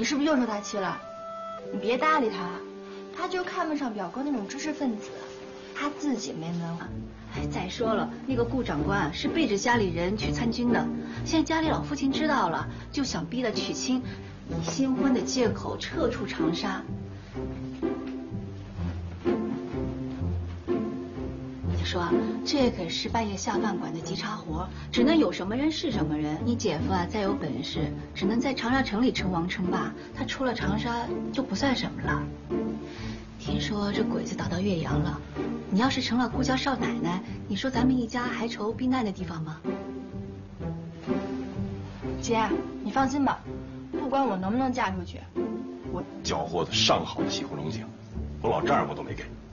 是不是又受他气了？你别搭理他，他就看不上表哥那种知识分子，他自己没文化。 哎，再说了，那个顾长官是背着家里人去参军的，现在家里老父亲知道了，就想逼他娶亲，以新婚的借口撤出长沙。我就说，这可是半夜下饭馆的急茬活，只能有什么人是什么人。你姐夫啊，再有本事，只能在长沙城里称王称霸，他出了长沙就不算什么了。听说这鬼子打到岳阳了，你要是成了顾家少奶奶，你说咱们一家还愁避难的地方吗？ 姐，你放心吧，不管我能不能嫁出去，我缴获的上好的西湖龙井，我老丈人我都没给。